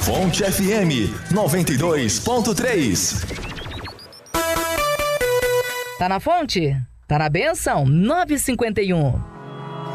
Fonte FM 92.3. Tá na fonte? Tá na bênção? 951.